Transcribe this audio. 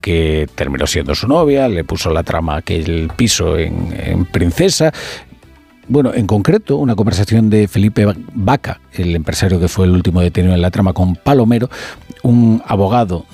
que terminó siendo su novia, le puso la trama aquel piso en Princesa. Bueno, en concreto, una conversación de Felipe Vaca, el empresario que fue el último detenido en la trama, con Palomero, un abogado